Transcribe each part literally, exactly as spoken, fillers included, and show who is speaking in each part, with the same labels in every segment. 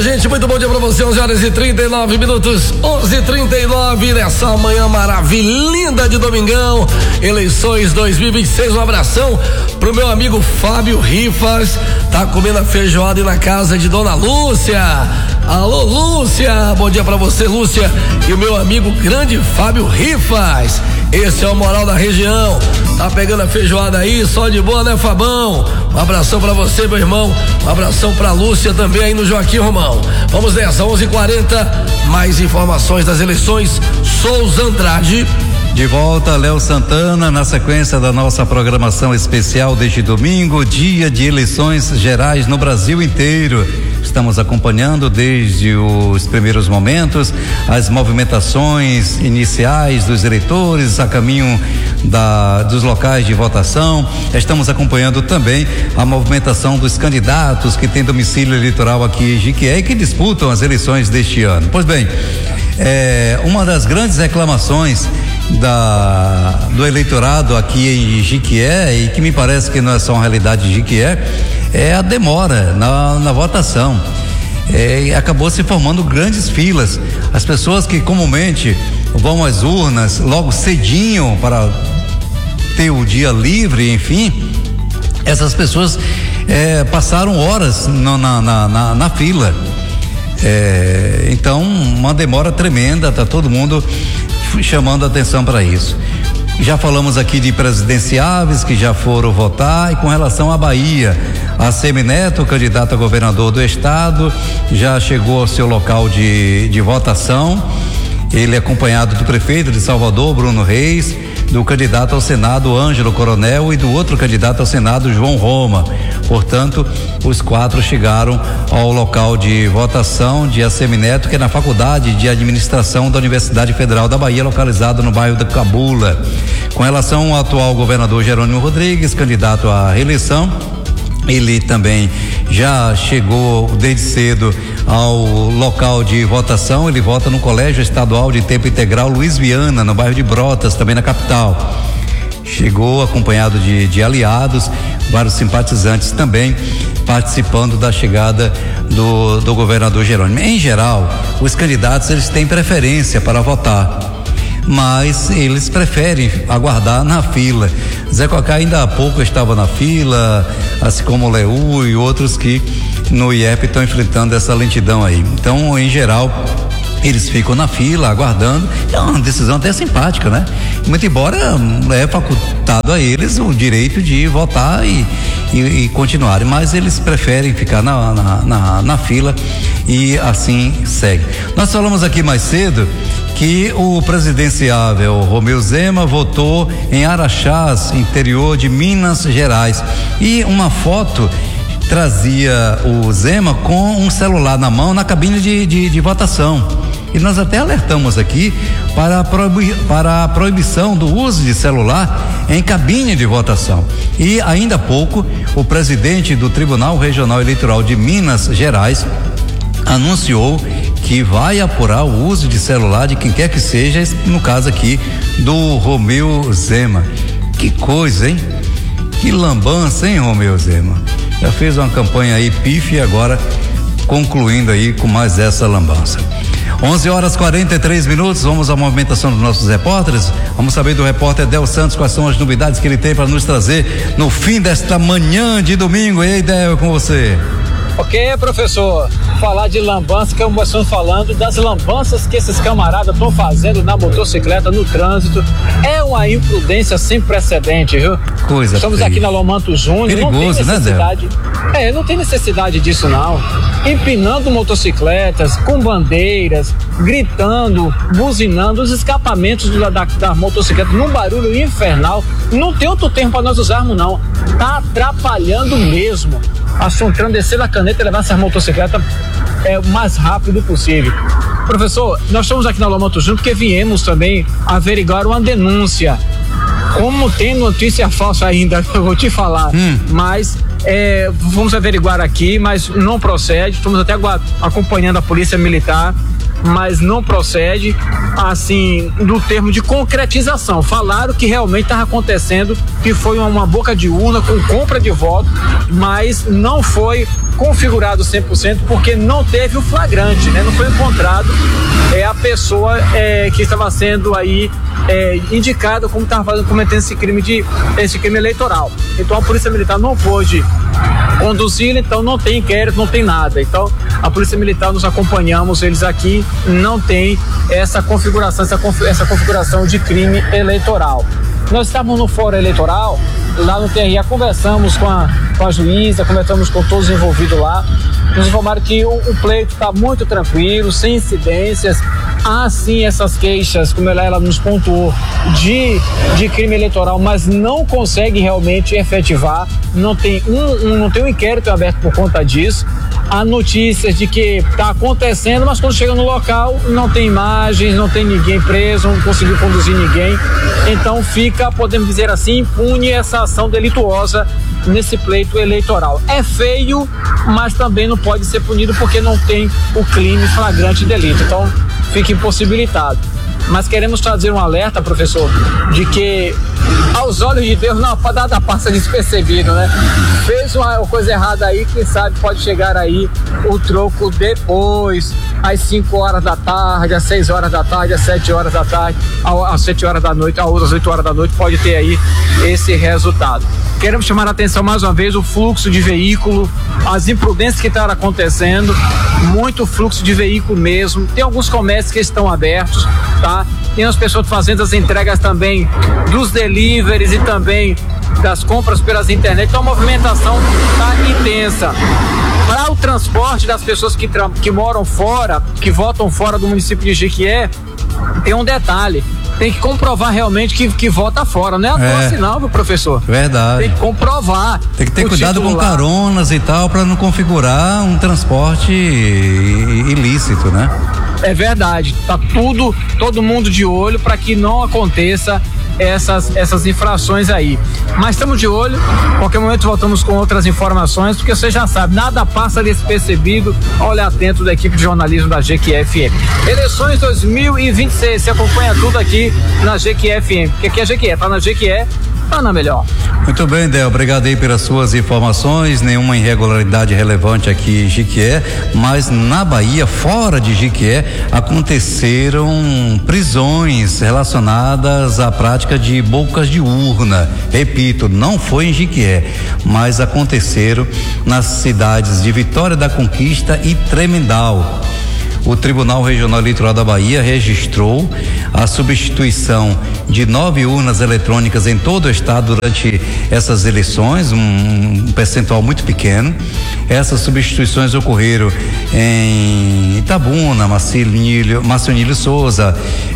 Speaker 1: gente, muito bom dia pra você, onze horas e trinta e nove minutos, onze e trinta e nove, nessa manhã maravilhosa de domingão, eleições dois mil e vinte e seis, um abração pro meu amigo Fábio Rifas, tá comendo a feijoada e na casa de Dona Lúcia. Alô, Lúcia, bom dia pra você, Lúcia, e o meu amigo grande Fábio Rifas, esse é o moral da região, tá pegando a feijoada aí, só de boa, né, Fabão? Um abração pra você, meu irmão, um abração pra Lúcia também aí no Joaquim Romão. Vamos nessa, onze e quarenta, mais informações das eleições, Souza Andrade.
Speaker 2: De volta, Léo Santana, na sequência da nossa programação especial deste domingo, dia de eleições gerais no Brasil inteiro. Estamos acompanhando desde os primeiros momentos as movimentações iniciais dos eleitores a caminho da, dos locais de votação. Estamos acompanhando também a movimentação dos candidatos que têm domicílio eleitoral aqui em Jiquié e que disputam as eleições deste ano. Pois bem, é, uma das grandes reclamações da, do eleitorado aqui em Jiquié, e que me parece que não é só uma realidade de Jiquié, é a demora na, na votação. É, acabou se formando grandes filas. As pessoas que comumente vão às urnas logo cedinho para ter o dia livre, enfim, essas pessoas é, passaram horas no, na, na, na, na fila. É, então, uma demora tremenda, tá todo mundo chamando atenção para isso. Já falamos aqui de presidenciáveis que já foram votar, e com relação à Bahia, a Semineto, candidato a governador do estado, já chegou ao seu local de, de votação. Ele é acompanhado do prefeito de Salvador, Bruno Reis, do candidato ao Senado, Ângelo Coronel, e do outro candidato ao Senado, João Roma. Portanto, os quatro chegaram ao local de votação de Assemineto, que é na Faculdade de Administração da Universidade Federal da Bahia, localizado no bairro da Cabula. Com relação ao atual governador Jerônimo Rodrigues, candidato à reeleição, ele também já chegou desde cedo ao local de votação. Ele vota no Colégio Estadual de Tempo Integral Luiz Viana, no bairro de Brotas, também na capital. Chegou acompanhado de, de aliados, vários simpatizantes também participando da chegada do, do governador Jerônimo. Em geral, os candidatos eles têm preferência para votar, mas eles preferem aguardar na fila. Zé Cocá ainda há pouco estava na fila, assim como o Leu e outros que no I E P estão enfrentando essa lentidão aí. Então, em geral, eles ficam na fila aguardando. É uma decisão até simpática, né? Muito embora é facultado a eles o direito de votar e, e, e continuarem, mas eles preferem ficar na, na, na, na fila e assim segue. Nós falamos aqui mais cedo que o presidenciável Romeu Zema votou em Araxás, interior de Minas Gerais, e uma foto trazia o Zema com um celular na mão na cabine de, de, de votação. E nós até alertamos aqui para a, proibi, para a proibição do uso de celular em cabine de votação. E ainda há pouco, o presidente do Tribunal Regional Eleitoral de Minas Gerais anunciou que vai apurar o uso de celular de quem quer que seja, no caso aqui do Romeu Zema. Que coisa, hein? Que lambança, hein, Romeu Zema? Já fez uma campanha aí pífia e agora concluindo aí com mais essa lambança. onze horas e quarenta e três minutos, vamos à movimentação dos nossos repórteres. Vamos saber do repórter Del Santos quais são as novidades que ele tem para nos trazer no fim desta manhã de domingo. E aí, Del, com você.
Speaker 3: Ok, professor, falar de lambança, que estamos falando das lambanças que esses camaradas estão fazendo na motocicleta, no trânsito, é uma imprudência sem precedente, viu?
Speaker 2: Coisa
Speaker 3: Estamos
Speaker 2: feia.
Speaker 3: Aqui na Lomanto Júnior,
Speaker 2: perigoso,
Speaker 3: não tem necessidade,
Speaker 2: né,
Speaker 3: é, não tem necessidade disso não, empinando motocicletas, com bandeiras, gritando, buzinando, os escapamentos da, da, da motocicleta num barulho infernal, não tem outro termo para nós usarmos não, tá atrapalhando mesmo. Acho um trânsito descer a caneta e levar essa motocicleta é, o mais rápido possível. Professor, nós estamos aqui na Lomanto Júnior porque viemos também averiguar uma denúncia. Como tem notícia falsa ainda, eu vou te falar, hum. mas é, vamos averiguar aqui, mas não procede. Estamos até acompanhando a polícia militar, mas não procede, assim, do termo de concretização. Falaram que realmente estava acontecendo, que foi uma, uma boca de urna com compra de voto, mas não foi configurado cem por cento porque não teve o flagrante, né? Não foi encontrado é, a pessoa é, que estava sendo aí é, indicada como estava cometendo esse crime, de, esse crime eleitoral. Então a Polícia Militar não pôde conduzir, então não tem inquérito, não tem nada. Então a Polícia Militar, nos acompanhamos, eles aqui não tem essa configuração, essa, essa configuração de crime eleitoral. Nós estávamos no fórum eleitoral, lá no T R A, conversamos com a, com a juíza, conversamos com todos os envolvidos lá, nos informaram que o, o pleito está muito tranquilo, sem incidências. Há sim essas queixas, como ela, ela nos pontuou, de, de crime eleitoral, mas não consegue realmente efetivar, não tem um, um, não tem um inquérito aberto por conta disso. Há notícias de que está acontecendo, mas quando chega no local não tem imagens, não tem ninguém preso, não conseguiu conduzir ninguém. Então fica, podemos dizer assim, impune essa ação delituosa nesse pleito eleitoral. É feio, mas também não pode ser punido porque não tem o crime flagrante delito. Então fica impossibilitado. Mas queremos trazer um alerta, professor, de que aos olhos de Deus não, nada passa despercebido, né? Fez uma coisa errada aí, quem sabe pode chegar aí o troco depois, às cinco horas da tarde, às seis horas da tarde, às sete horas da tarde, às sete horas da noite, às oito horas da noite, pode ter aí esse resultado. Queremos chamar a atenção mais uma vez o fluxo de veículo, as imprudências que estão acontecendo, muito fluxo de veículo mesmo. Tem alguns comércios que estão abertos, tá? Tem as pessoas fazendo as entregas também dos deliveries e também das compras pelas internet. Então a movimentação está intensa. Para o transporte das pessoas que, que moram fora, que votam fora do município de Jequié, tem um detalhe. Tem que comprovar realmente que, que vota fora. Não é à toa assim não, meu professor.
Speaker 2: Verdade.
Speaker 3: Tem que comprovar.
Speaker 2: Tem que ter cuidado com caronas e tal, para não configurar um transporte ilícito, né?
Speaker 3: É verdade. Tá tudo, todo mundo de olho para que não aconteça essas, essas infrações aí. Mas estamos de olho, qualquer momento voltamos com outras informações, porque você já sabe, nada passa despercebido. Olha atento da equipe de jornalismo da G Q F M. Eleições dois mil e vinte e seis, você acompanha tudo aqui na G Q F M, porque aqui é G Q E, tá na G Q E, tá na melhor.
Speaker 2: Muito bem, Del, obrigado aí pelas suas informações, nenhuma irregularidade relevante aqui em Jequié, mas na Bahia, fora de Jequié, aconteceram prisões relacionadas à prática de bocas de urna. Repito, não foi em Jequié, mas aconteceram nas cidades de Vitória da Conquista e Tremedal. O Tribunal Regional Eleitoral da Bahia registrou a substituição de nove urnas eletrônicas em todo o estado durante essas eleições, um, um percentual muito pequeno. Essas substituições ocorreram em Itabuna, Marcelílio, Marcelílio Souza,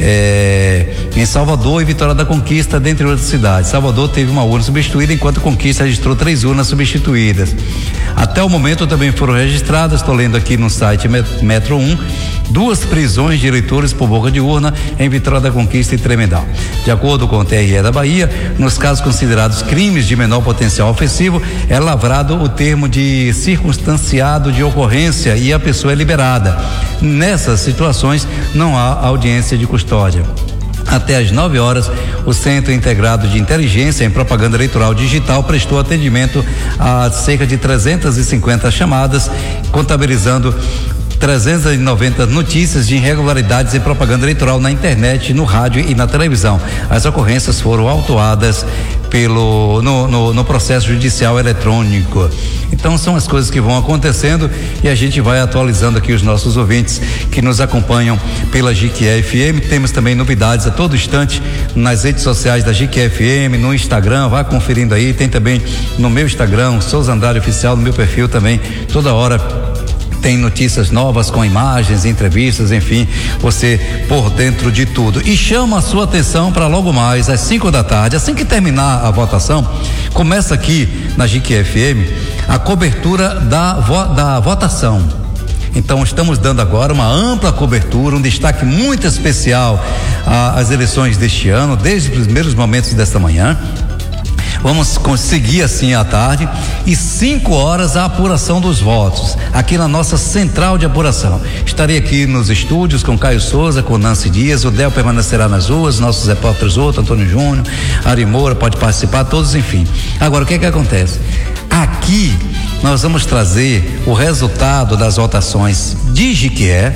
Speaker 2: é, em Salvador e Vitória da Conquista, dentre outras cidades. Salvador teve uma urna substituída, enquanto Conquista registrou três urnas substituídas. Até o momento também foram registradas, estou lendo aqui no site Metro um, duas prisões de eleitores por boca de urna em Vitória da Conquista e Tremedal. De acordo com o T R E da Bahia, nos casos considerados crimes de menor potencial ofensivo, é lavrado o termo de circunstanciado de ocorrência e a pessoa é liberada. Nessas situações, não há audiência de custódia. Até às nove horas, o Centro Integrado de Inteligência em Propaganda Eleitoral Digital prestou atendimento a cerca de trezentas e cinquenta chamadas, contabilizando trezentas e noventa notícias de irregularidades em propaganda eleitoral na internet, no rádio e na televisão. As ocorrências foram autuadas pelo no, no, no processo judicial eletrônico. Então são as coisas que vão acontecendo e a gente vai atualizando aqui os nossos ouvintes que nos acompanham pela G Q F M. Temos também novidades a todo instante nas redes sociais da G Q F M, no Instagram, vá conferindo aí, tem também no meu Instagram, Souza Andrade Oficial, no meu perfil também, toda hora tem notícias novas com imagens, entrevistas, enfim, você por dentro de tudo. E chama a sua atenção para logo mais às cinco da tarde, assim que terminar a votação, começa aqui na G Q F M a cobertura da, vo, da votação. Então estamos dando agora uma ampla cobertura, um destaque muito especial às eleições deste ano, desde os primeiros momentos desta manhã. Vamos conseguir assim à tarde e cinco horas a apuração dos votos aqui na nossa central de apuração. Estarei aqui nos estúdios com Caio Souza, com Nancy Dias, o Del permanecerá nas ruas, nossos repórteres outros, Antônio Júnior, Ari Moura pode participar, todos enfim. Agora o que é que acontece? Aqui nós vamos trazer o resultado das votações de Jequié.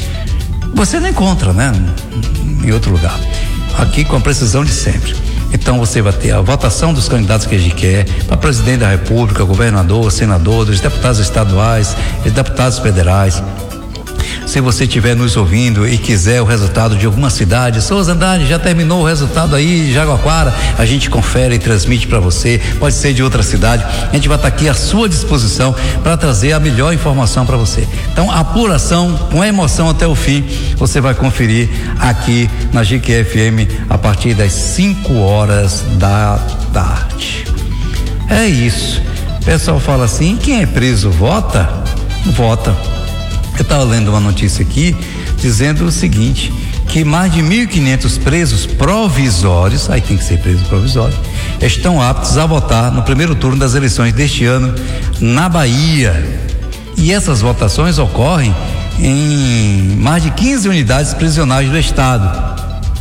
Speaker 2: Você não encontra, né? Em outro lugar. Aqui com a precisão de sempre. Então você vai ter a votação dos candidatos que a gente quer para presidente da República, governador, senador, dos deputados estaduais, dos deputados federais. Se você estiver nos ouvindo e quiser o resultado de alguma cidade, Souza Andrade, já terminou o resultado aí de Jaguaquara, a gente confere e transmite para você, pode ser de outra cidade, a gente vai estar aqui à sua disposição para trazer a melhor informação para você. Então, a apuração com emoção até o fim, você vai conferir aqui na Jequié F M a partir das cinco horas da tarde. É isso. O pessoal fala assim, quem é preso vota? Vota. Eu estava lendo uma notícia aqui dizendo o seguinte, que mais de mil e quinhentos presos provisórios, aí tem que ser preso provisório, estão aptos a votar no primeiro turno das eleições deste ano na Bahia. E essas votações ocorrem em mais de quinze unidades prisionais do estado.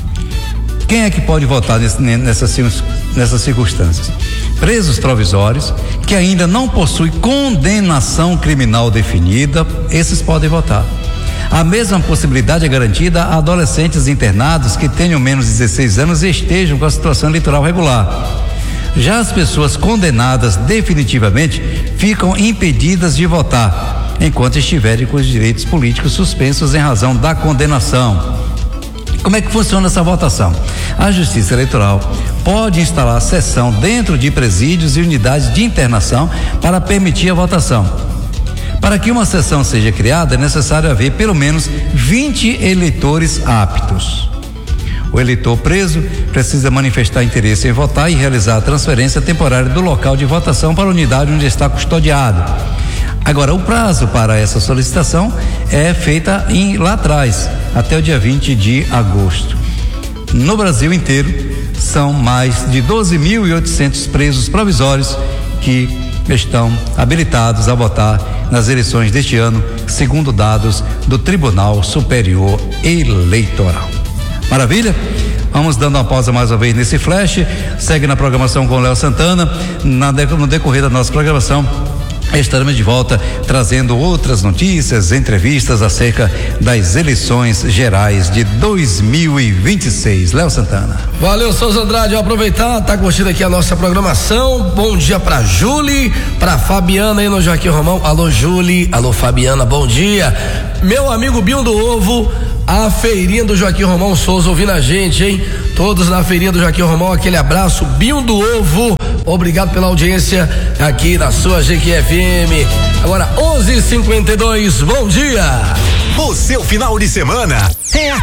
Speaker 2: Quem é que pode votar nesse, nessas, nessas circunstâncias? Presos provisórios que ainda não possuem condenação criminal definida, esses podem votar. A mesma possibilidade é garantida a adolescentes internados que tenham menos de dezesseis anos e estejam com a situação eleitoral regular. Já as pessoas condenadas definitivamente ficam impedidas de votar, enquanto estiverem com os direitos políticos suspensos em razão da condenação. Como é que funciona essa votação? A Justiça Eleitoral pode instalar sessão dentro de presídios e unidades de internação para permitir a votação. Para que uma sessão seja criada, é necessário haver pelo menos vinte eleitores aptos. O eleitor preso precisa manifestar interesse em votar e realizar a transferência temporária do local de votação para a unidade onde está custodiado. Agora, o prazo para essa solicitação é feita em, lá atrás, até o dia vinte de agosto. No Brasil inteiro, são mais de doze mil e oitocentos presos provisórios que estão habilitados a votar nas eleições deste ano, segundo dados do Tribunal Superior Eleitoral. Maravilha? Vamos dando uma pausa mais uma vez nesse flash. Segue na programação com o Léo Santana. Na, no decorrer da nossa programação, estaremos de volta trazendo outras notícias, entrevistas acerca das eleições gerais de dois mil e vinte e seis. Léo Santana.
Speaker 1: Valeu, Souza Andrade. Vou aproveitar, tá curtindo aqui a nossa programação. Bom dia pra Júlia, pra Fabiana aí no Joaquim Romão. Alô, Júlia. Alô, Fabiana, bom dia. Meu amigo Binho do Ovo, a feirinha do Joaquim Romão Souza ouvindo a gente, hein? Todos na feirinha do Joaquim Romão, aquele abraço. Binho do Ovo, obrigado pela audiência aqui na sua Jequié F M. Agora onze e cinquenta e dois, bom dia.
Speaker 4: O seu final de semana é